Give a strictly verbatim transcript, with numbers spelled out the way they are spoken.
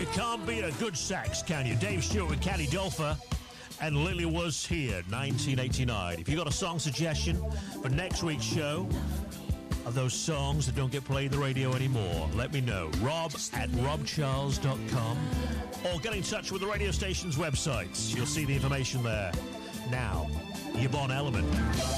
can't beat a good sax, can you? Dave Stewart with Candy Dolfer and Lily Was Here, nineteen eighty-nine. If you've got a song suggestion for next week's show of those songs that don't get played on the radio anymore, let me know. Rob at rob charles dot com or get in touch with the radio station's websites. You'll see the information there. Now, Yvonne Elliman.